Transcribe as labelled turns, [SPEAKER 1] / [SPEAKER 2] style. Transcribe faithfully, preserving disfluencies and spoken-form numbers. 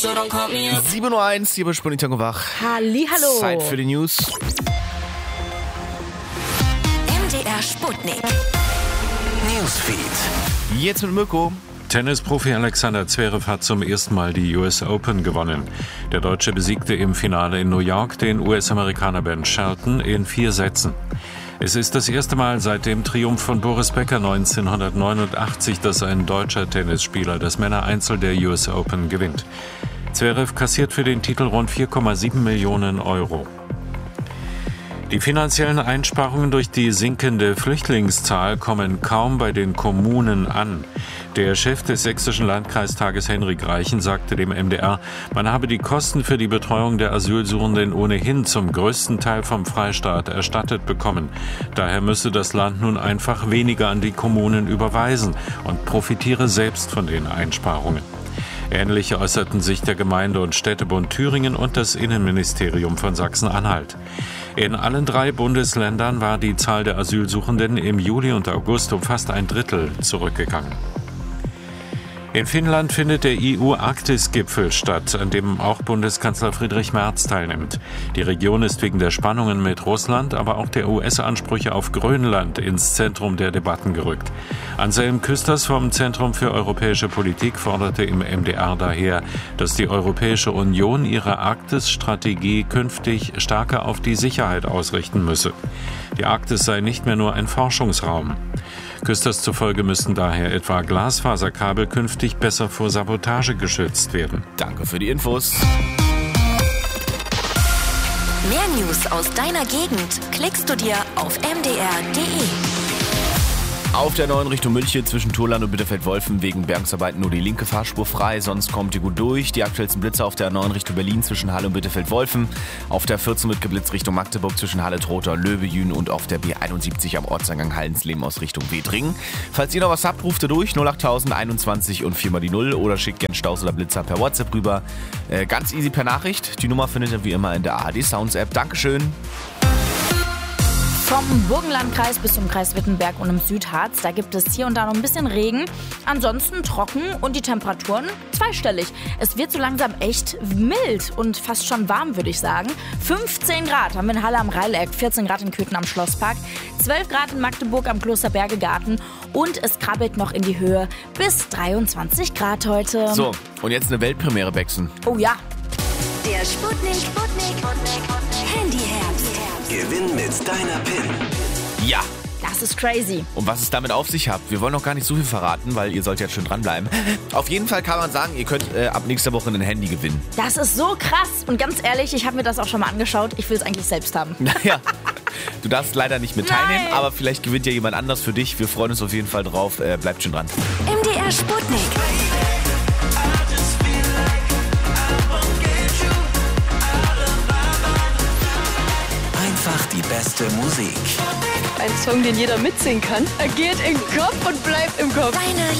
[SPEAKER 1] sieben Uhr eins, hier bei Sputnik Tango wach.
[SPEAKER 2] Hallihallo.
[SPEAKER 1] Zeit für die News.
[SPEAKER 3] M D R Sputnik. Newsfeed.
[SPEAKER 1] Jetzt mit Mirko.
[SPEAKER 4] Tennisprofi Alexander Zverev hat zum ersten Mal die U S Open gewonnen. Der Deutsche besiegte im Finale in New York den U S-Amerikaner Ben Shelton in vier Sätzen. Es ist das erste Mal seit dem Triumph von Boris Becker neunzehnhundertneunundachtzig, dass ein deutscher Tennisspieler das Männereinzel der U S Open gewinnt. Zverev kassiert für den Titel rund vier Komma sieben Millionen Euro. Die finanziellen Einsparungen durch die sinkende Flüchtlingszahl kommen kaum bei den Kommunen an. Der Chef des sächsischen Landkreistages Henrik Reichen sagte dem M D R, man habe die Kosten für die Betreuung der Asylsuchenden ohnehin zum größten Teil vom Freistaat erstattet bekommen. Daher müsse das Land nun einfach weniger an die Kommunen überweisen und profitiere selbst von den Einsparungen. Ähnlich äußerten sich der Gemeinde- und Städtebund Thüringen und das Innenministerium von Sachsen-Anhalt. In allen drei Bundesländern war die Zahl der Asylsuchenden im Juli und August um fast ein Drittel zurückgegangen. In Finnland findet der E U-Arktis-Gipfel statt, an dem auch Bundeskanzler Friedrich Merz teilnimmt. Die Region ist wegen der Spannungen mit Russland, aber auch der U S-Ansprüche auf Grönland ins Zentrum der Debatten gerückt. Anselm Küsters vom Zentrum für europäische Politik forderte im M D R daher, dass die Europäische Union ihre Arktis-Strategie künftig stärker auf die Sicherheit ausrichten müsse. Die Arktis sei nicht mehr nur ein Forschungsraum. Küsters zufolge müssten daher etwa Glasfaserkabel künftig besser vor Sabotage geschützt werden.
[SPEAKER 1] Danke für die Infos.
[SPEAKER 3] Mehr News aus deiner Gegend klickst du dir auf m d r punkt d e.
[SPEAKER 1] Auf der neuen Richtung München zwischen Turland und Bitterfeld-Wolfen wegen Bergungsarbeiten nur die linke Fahrspur frei, sonst kommt ihr gut durch. Die aktuellsten Blitze auf der neuen Richtung Berlin zwischen Halle und Bitterfeld-Wolfen. Auf der vierzehn wird geblitzt Richtung Magdeburg zwischen Halle-Trotha und Löwe-Jühn und auf der B einundsiebzig am Ortseingang Hallensleben aus Richtung Wedring. Falls ihr noch was habt, ruft ihr durch null acht einundzwanzig und vier mal die null oder schickt gerne Staus oder Blitzer per WhatsApp rüber. Äh, ganz easy per Nachricht. Die Nummer findet ihr wie immer in der A R D Sounds App. Dankeschön.
[SPEAKER 2] Vom Burgenlandkreis bis zum Kreis Wittenberg und im Südharz, da gibt es hier und da noch ein bisschen Regen. Ansonsten trocken und die Temperaturen zweistellig. Es wird so langsam echt mild und fast schon warm, würde ich sagen. fünfzehn Grad haben wir in Halle am Rheileck, vierzehn Grad in Köthen am Schlosspark, zwölf Grad in Magdeburg am Klosterbergegarten und es krabbelt noch in die Höhe bis dreiundzwanzig Grad heute.
[SPEAKER 1] So, und jetzt eine Weltpremiere wechseln.
[SPEAKER 2] Oh ja.
[SPEAKER 3] Der Sputnik, Sputnik, Handyherz.
[SPEAKER 5] Gewinn mit deiner PIN.
[SPEAKER 1] Ja.
[SPEAKER 2] Das ist crazy.
[SPEAKER 1] Und was es damit auf sich hat, wir wollen noch gar nicht so viel verraten, weil ihr sollt jetzt schön dranbleiben. Auf jeden Fall kann man sagen, ihr könnt äh, ab nächster Woche ein Handy gewinnen.
[SPEAKER 2] Das ist so krass. Und ganz ehrlich, ich habe mir das auch schon mal angeschaut. Ich will es eigentlich selbst haben.
[SPEAKER 1] Naja, du darfst leider nicht mit teilnehmen,
[SPEAKER 2] Nein.
[SPEAKER 1] aber vielleicht gewinnt ja jemand anders für dich. Wir freuen uns auf jeden Fall drauf. Äh, bleibt schön dran.
[SPEAKER 3] M D R Sputnik.
[SPEAKER 5] Einfach die beste Musik.
[SPEAKER 6] Ein Song, den jeder mitsingen kann. Er geht in den Kopf und bleibt im Kopf.
[SPEAKER 3] Deine